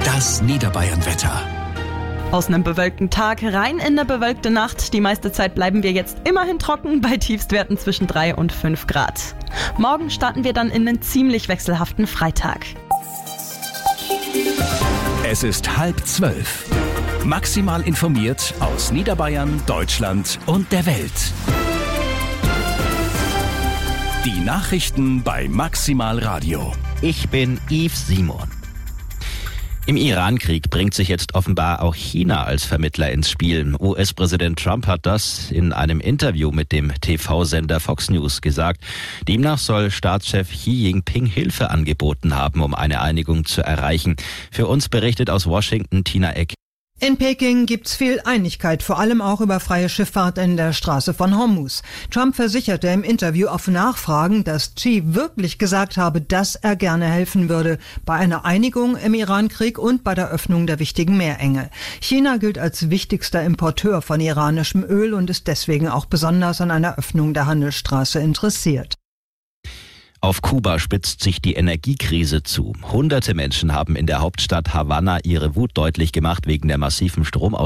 Das Niederbayern-Wetter. Aus einem bewölkten Tag rein in eine bewölkte Nacht. Die meiste Zeit bleiben wir jetzt immerhin trocken bei Tiefstwerten zwischen 3 und 5 Grad. Morgen starten wir dann in einen ziemlich wechselhaften Freitag. Es ist 11:30. Maximal informiert aus Niederbayern, Deutschland und der Welt. Die Nachrichten bei Maximal Radio. Ich bin Yves Simon. Im Iran-Krieg bringt sich jetzt offenbar auch China als Vermittler ins Spiel. US-Präsident Trump hat das in einem Interview mit dem TV-Sender Fox News gesagt. Demnach soll Staatschef Xi Jinping Hilfe angeboten haben, um eine Einigung zu erreichen. Für uns berichtet aus Washington Tina Eck. In Peking gibt's viel Einigkeit, vor allem auch über freie Schifffahrt in der Straße von Hormuz. Trump versicherte im Interview auf Nachfragen, dass Xi wirklich gesagt habe, dass er gerne helfen würde bei einer Einigung im Iran-Krieg und bei der Öffnung der wichtigen Meerenge. China gilt als wichtigster Importeur von iranischem Öl und ist deswegen auch besonders an einer Öffnung der Handelsstraße interessiert. Auf Kuba spitzt sich die Energiekrise zu. Hunderte Menschen haben in der Hauptstadt Havanna ihre Wut deutlich gemacht wegen der massiven Stromausfälle.